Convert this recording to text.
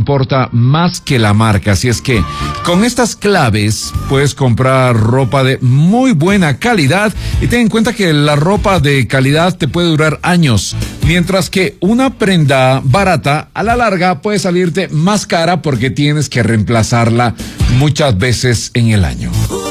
importa más que la marca. Así es que con estas claves puedes comprar ropa de muy buena calidad y ten en cuenta que la ropa de calidad te puede durar años, mientras que una prenda barata a la larga puede salirte más cara porque tienes que reemplazarla muchas veces en el año.